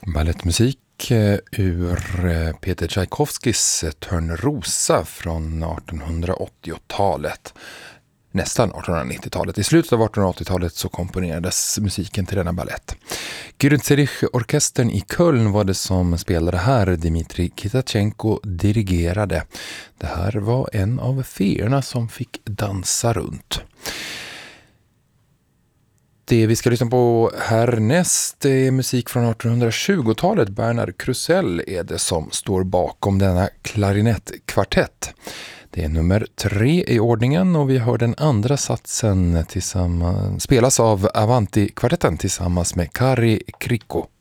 Ballettmusik ur Peter Tchaikovskys Törnrosa från 1880-talet. Nästan 1890-talet. I slutet av 1880-talet så komponerades musiken till denna ballett. Gyrintsevich-orkestern i Köln var det som spelade här. Dmitrij Kitatjenko dirigerade. Det här var en av feerna som fick dansa runt. Det vi ska lyssna på härnäst är musik från 1820-talet. Bernard Krusell är det som står bakom denna klarinettkvartett. Det är nummer 3 i ordningen och vi hör den andra satsen spelas av Avanti-kvartetten tillsammans med Kari Krikko.